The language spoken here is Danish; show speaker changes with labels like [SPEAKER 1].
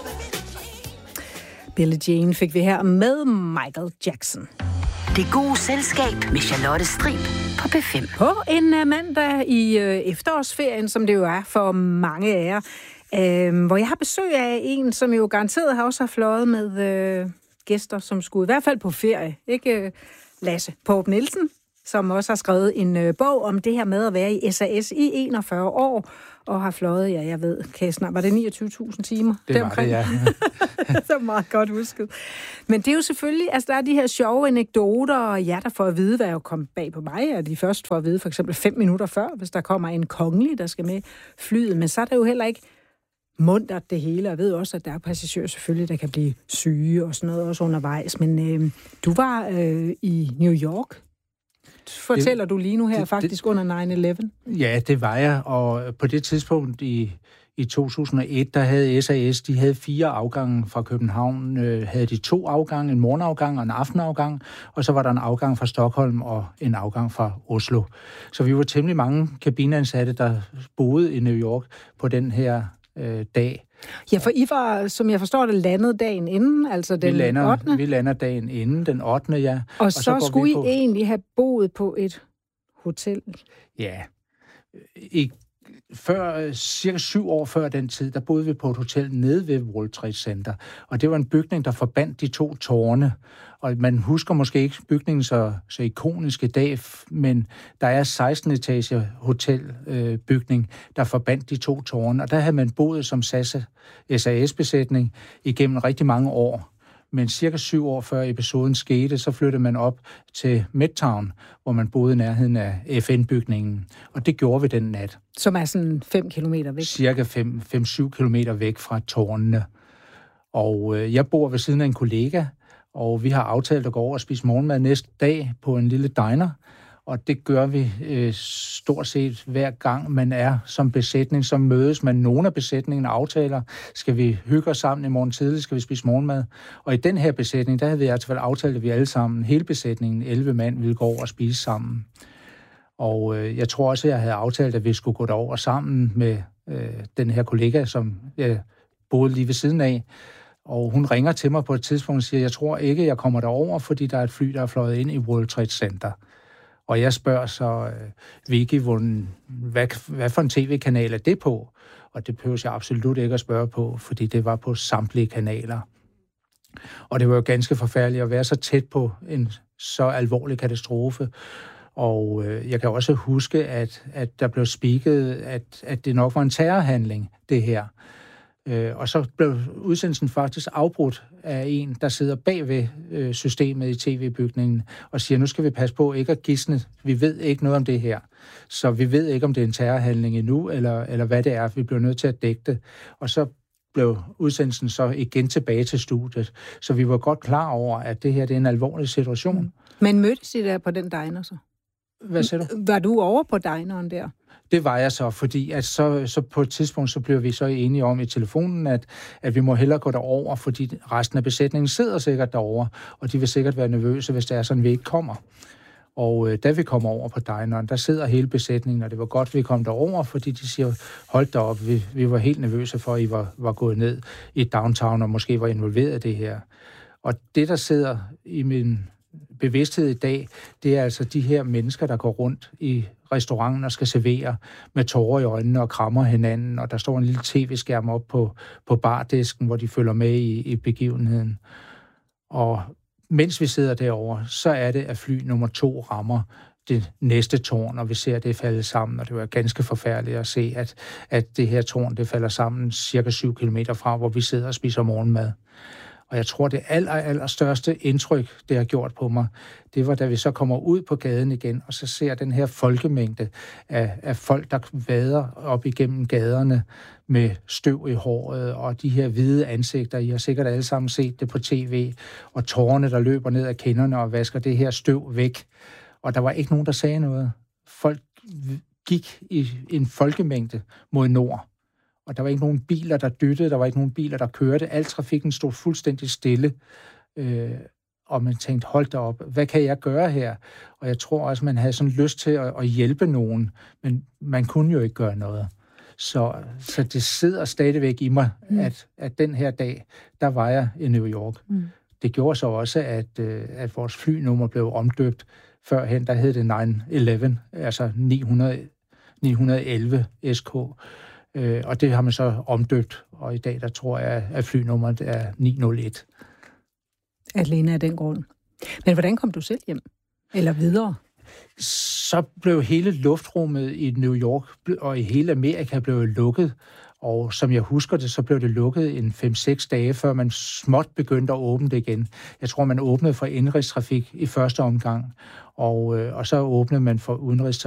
[SPEAKER 1] Billie Jean fik vi her med Michael Jackson.
[SPEAKER 2] Det gode selskab med Charlotte Strib på P5.
[SPEAKER 1] På en mandag i efterårsferien, som det jo er for mange af jer, hvor jeg har besøg af en, som jo garanteret også har fløjet med gæster, som skulle i hvert fald på ferie. Ikke Lasse Pope Nielsen, som også har skrevet en bog om det her med at være i SAS i 41 år, og har fløjet, ja, jeg ved, var det 29.000 timer?
[SPEAKER 3] Det var det, ja.
[SPEAKER 1] Det er meget godt husket. Men det er jo selvfølgelig, altså der er de her sjove anekdoter, og der får at vide, hvad jo kom bag på mig, at de først får at vide for eksempel 5 minutter før, hvis der kommer en kongelig, der skal med flyet, men så er der jo heller ikke muntert det hele. Jeg ved også, at der er passagerer selvfølgelig, der kan blive syge og sådan noget også undervejs, men du var i New York. Fortæller du lige nu her faktisk under 9/11?
[SPEAKER 3] Ja, det var jeg, og på det tidspunkt i 2001, der havde SAS, de havde 4 afgange fra København. Havde de 2 afgange, en morgenafgang og en aftenafgang, og så var der en afgang fra Stockholm og en afgang fra Oslo. Så vi var temmelig mange kabineansatte, der boede i New York på den her dag.
[SPEAKER 1] Ja, for I var, som jeg forstår det, landet dagen inden, altså den 8.
[SPEAKER 3] Vi lander dagen inden, den 8. ja.
[SPEAKER 1] Og så skulle I egentlig have boet på et hotel?
[SPEAKER 3] Ja, cirka 7 år før den tid, der boede vi på et hotel nede ved World Trade Center. Og det var en bygning, der forbandt de 2 tårne. Og man husker måske ikke bygningen så ikonisk i dag, men der er 16 etager hotelbygning, der forbandt de 2 tårne. Og der havde man boet som SAS-besætning igennem rigtig mange år. Men cirka 7 år før episoden skete, så flyttede man op til Midtown, hvor man boede i nærheden af FN-bygningen. Og det gjorde vi den nat.
[SPEAKER 1] Som er sådan 5 kilometer væk?
[SPEAKER 3] Cirka 5-7 kilometer væk fra tårnene. Og jeg bor ved siden af en kollega, og vi har aftalt at gå over og spise morgenmad næste dag på en lille diner. Og det gør vi stort set hver gang man er som besætning, som mødes man. Nogle af besætningen aftaler, skal vi hygge os sammen i morgen tidlig, skal vi spise morgenmad. Og i den her besætning, der havde vi altså aftalt, at vi alle sammen, hele besætningen, 11 mand, ville gå over og spise sammen. Og jeg tror også, at jeg havde aftalt, at vi skulle gå derover sammen med den her kollega, som jeg boede lige ved siden af. Og hun ringer til mig på et tidspunkt og siger, jeg tror ikke, jeg kommer derover, fordi der er et fly, der er fløjet ind i World Trade Center. Og jeg spørger så Vicky, hvad for en tv-kanal er det på? Og det behøver jeg absolut ikke at spørge på, fordi det var på samtlige kanaler. Og det var jo ganske forfærdeligt at være så tæt på en så alvorlig katastrofe. Og jeg kan også huske, at der blev speaket, at det nok var en terrorhandling, det her. Og så blev udsendelsen faktisk afbrudt af en, der sidder bag ved systemet i tv-bygningen og siger, nu skal vi passe på ikke at gisne. Vi ved ikke noget om det her. Så vi ved ikke, om det er en terrorhandling endnu, eller hvad det er. Vi bliver nødt til at dække det. Og så blev udsendelsen så igen tilbage til studiet. Så vi var godt klar over, at det her det er en alvorlig situation.
[SPEAKER 1] Men mødtes I der på den diner så?
[SPEAKER 3] Hvad siger du?
[SPEAKER 1] Var du over på dineren der?
[SPEAKER 3] Det var jeg så, fordi at så på et tidspunkt, så blev vi så enige om i telefonen, at vi må hellere gå derover, fordi resten af besætningen sidder sikkert derovre, og de vil sikkert være nervøse, hvis det er sådan, vi ikke kommer. Og da vi kommer over på dineren, der sidder hele besætningen, og det var godt, vi kom derover, fordi de siger, hold da op, vi var helt nervøse for, at I var gået ned i downtown, og måske var involveret i det her. Og det, der sidder i min bevidsthed i dag, det er altså de her mennesker, der går rundt i restauranten og skal servere med tårer i øjnene og krammer hinanden, og der står en lille tv-skærm op på bardisken, hvor de følger med i begivenheden. Og mens vi sidder derovre, så er det, at fly nummer 2 rammer det næste tårn, og vi ser det falde sammen, og det var ganske forfærdeligt at se, at det her tårn, det falder sammen cirka 7 kilometer fra, hvor vi sidder og spiser morgenmad. Og jeg tror, det allerstørste indtryk, det har gjort på mig, det var, da vi så kommer ud på gaden igen, og så ser den her folkemængde af folk, der vader op igennem gaderne med støv i håret, og de her hvide ansigter. I har sikkert alle sammen set det på tv, og tårerne, der løber ned ad kinderne og vasker det her støv væk. Og der var ikke nogen, der sagde noget. Folk gik i en folkemængde mod nord. Og der var ikke nogen biler, der dyttede, der var ikke nogen biler, der kørte. Al trafikken stod fuldstændig stille. Og man tænkte, hold da op, hvad kan jeg gøre her? Og jeg tror også, man havde sådan lyst til at hjælpe nogen, men man kunne jo ikke gøre noget. Så det sidder stadigvæk i mig, at den her dag, der var jeg i New York. Det gjorde så også, at vores flynummer blev omdøbt. Førhen, der hed det 911, altså 911 SK. Og det har man så omdøbt, og i dag, der tror jeg, at flynummeret er 901.
[SPEAKER 1] Alene af den grund. Men hvordan kom du selv hjem? Eller videre?
[SPEAKER 3] Så blev hele luftrummet i New York og i hele Amerika blev lukket. Og som jeg husker det, så blev det lukket en 5-6 dage, før man småt begyndte at åbne det igen. Jeg tror, man åbnede for indenrigstrafik i første omgang, og så åbnede man for udenrigstrafik